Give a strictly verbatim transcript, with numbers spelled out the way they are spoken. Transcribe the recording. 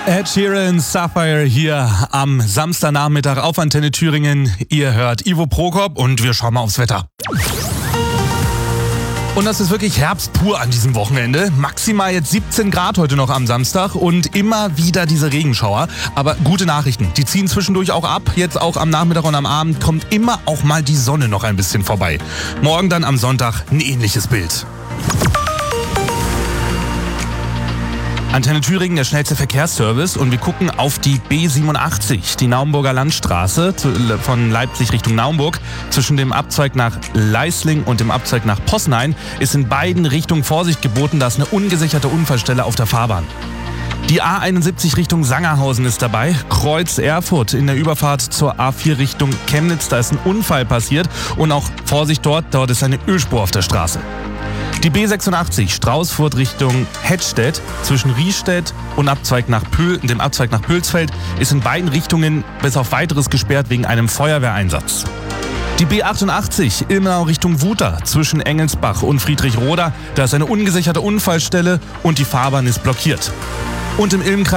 Ed Sheeran, Sapphire hier am Samstagnachmittag auf Antenne Thüringen. Ihr hört Ivo Prokop und wir schauen mal aufs Wetter. Und das ist wirklich Herbst pur an diesem Wochenende. Maximal jetzt siebzehn Grad heute noch am Samstag und immer wieder diese Regenschauer. Aber gute Nachrichten, die ziehen zwischendurch auch ab. Jetzt auch am Nachmittag und am Abend kommt immer auch mal die Sonne noch ein bisschen vorbei. Morgen dann am Sonntag ein ähnliches Bild. Antenne Thüringen, der schnellste Verkehrsservice, und wir gucken auf die B siebenundachtzig, die Naumburger Landstraße von Leipzig Richtung Naumburg. Zwischen dem Abzweig nach Leisling und dem Abzweig nach Possenhain ist in beiden Richtungen Vorsicht geboten, da ist eine ungesicherte Unfallstelle auf der Fahrbahn. Die A einundsiebzig Richtung Sangerhausen ist dabei, Kreuz Erfurt in der Überfahrt zur A vier Richtung Chemnitz, da ist ein Unfall passiert und auch Vorsicht dort, dort ist eine Ölspur auf der Straße. Die B sechsundachtzig Straußfurt Richtung Hettstedt zwischen Riestedt und Abzweig nach Pöhl, dem Abzweig nach Pölsfeld ist in beiden Richtungen bis auf Weiteres gesperrt wegen einem Feuerwehreinsatz. Die B achtundachtzig Ilmenau Richtung Wuter zwischen Engelsbach und Friedrichroda, da ist eine ungesicherte Unfallstelle und die Fahrbahn ist blockiert. Und im Ilmkreis